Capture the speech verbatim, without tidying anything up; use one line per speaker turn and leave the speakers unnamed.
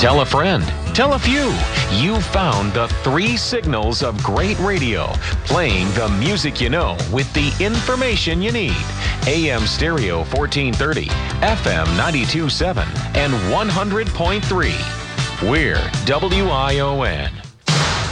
Tell a friend. Tell a few. You found the three signals of great radio, playing the music you know with the information you need. A M Stereo fourteen thirty, F M ninety-two point seven, and one hundred point three. We're W I O N.